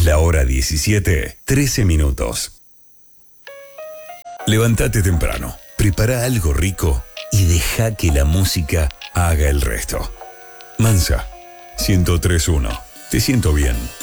La hora 17, 13 minutos. Levántate temprano, prepara algo rico y deja que la música haga el resto. Mansa, 103.1. Te siento bien.